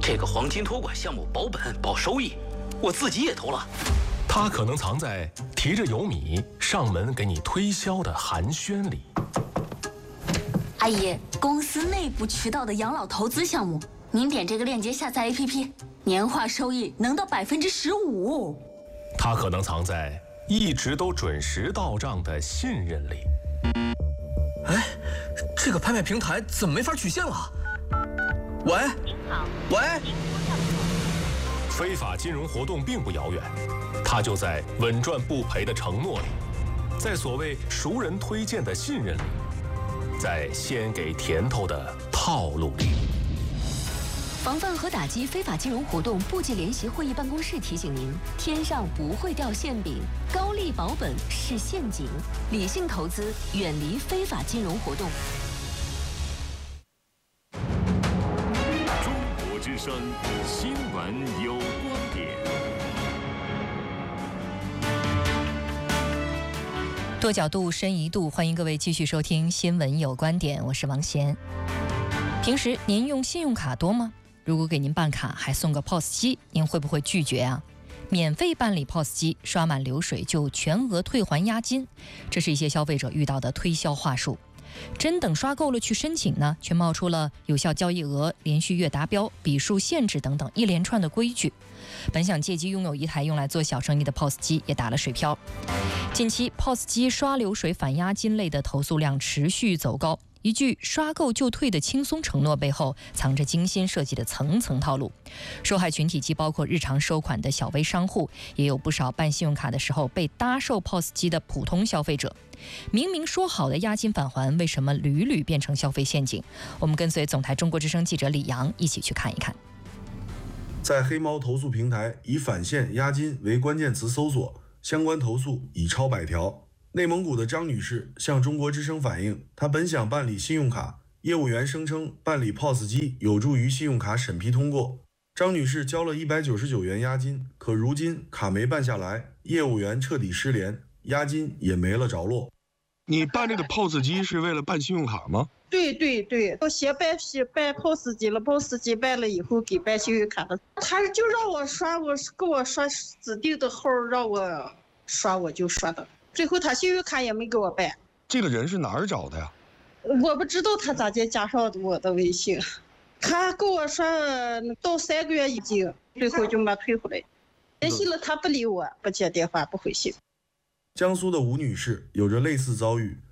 这个黄金托管项目保本保收益，我自己也投了。 它可能藏在提着油米上门给你推销的寒暄里。 阿姨，公司内部渠道的养老投资项目，您点这个链接下载 APP， 年化收益能到15%。 它可能藏在一直都准时到账的信任里。 哎，这个拍卖平台怎么没法取现了？喂，喂， 非法金融活动并不遥远，它就在稳赚不赔的承诺里，在所谓熟人推荐的信任里，在先给甜头的套路里。 防范和打击非法金融活动部级联席会议办公室提醒您：天上不会掉馅饼，高利保本是陷阱，理性投资，远离非法金融活动。 中国之声新闻有观点。 多角度，深一度，欢迎各位继续收听《新闻有观点》，我是王贤。平时您用信用卡多吗？如果给您办卡还送个 POS 机，您会不会拒绝啊？免费办理 POS 机，刷满流水就全额退还押金，这是一些消费者遇到的推销话术。真等刷够了去申请呢，却冒出了有效交易额、连续月达标、笔数限制等等一连串的规矩。本想借机拥有一台用来做小生意的 POS 机也打了水漂。近期 POS 机刷流水返押金类的投诉量持续走高，一句刷够就退的轻松承诺背后藏着精心设计的层层套路。受害群体既包括日常收款的小微商户，也有不少办信用卡的时候被搭售 POS 机的普通消费者。明明说好的押金返还，为什么屡屡变成消费陷阱？我们跟随总台中国之声记者李阳一起去看一看。 在黑猫投诉平台以返现押金为关键词搜索，相关投诉已超100条。内蒙古的张女士向中国之声反映，她本想办理信用卡，业务员声称办理 POS 机有助于信用卡审批通过。张女士交了199元押金，可如今卡没办下来，业务员彻底失联，押金也没了着落。 你办这个 POS 机是为了办信用卡吗？ 对，我先办 POS 机了，POS 机办了以后给办信用卡了，他就让我刷，给我刷指定的号，让我刷我就刷的，最后他信用卡也没给我办。 这个人是哪儿找的呀？ 我不知道他咋就加上我的微信，他给我刷到3个月已经，最后就没退回来。联系了他不理我，不接电话不回信。 江苏的吴女士有着类似遭遇，